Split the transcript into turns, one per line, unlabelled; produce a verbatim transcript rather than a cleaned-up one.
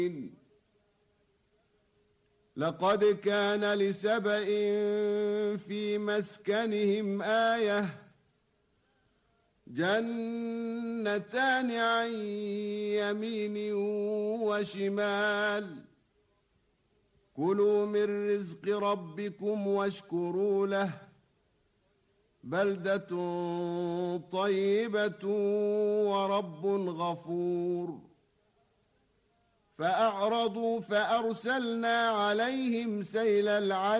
لقد كان لسبإ في مسكنهم آية جنتان عن يمين وشمال كلوا من رزق ربكم واشكروا له بلدة طيبة ورب غفور فأعرضوا فأرسلنا عليهم سيل العرم